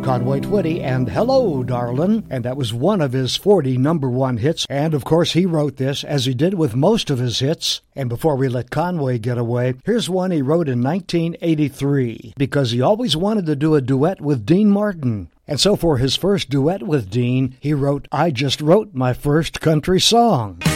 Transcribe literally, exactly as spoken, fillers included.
Conway Twitty and Hello, Darlin', and that was one of his forty number one hits, and of course he wrote this, as he did with most of his hits. And before we let Conway get away, here's one he wrote in nineteen eighty-three, because he always wanted to do a duet with Dean Martin. And so for his first duet with Dean, he wrote, I Just Wrote My First Country Song.